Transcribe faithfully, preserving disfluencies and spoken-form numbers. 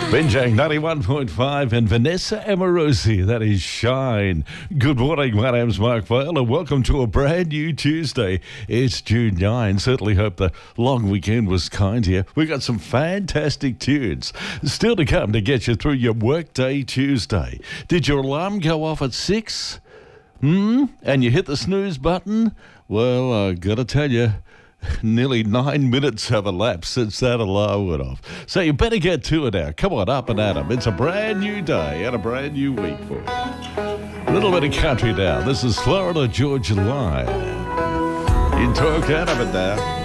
Benjang ninety-one point five and Vanessa Amorosi, that is Shine. Good morning, my name's Mark Vale and welcome to a brand new Tuesday. It's June ninth. Certainly hope the long weekend was kind to you. We got some fantastic tunes still to come to get you through your workday Tuesday. Did your alarm go off at six? Hmm? And you hit the snooze button? Well, I gotta tell you, nearly nine minutes have elapsed since that alarm went off. So you better get to it now. Come on, up and at 'em. It's a brand new day and a brand new week for you. A little bit of country now. This is Florida Georgia Line. You talk out of it now.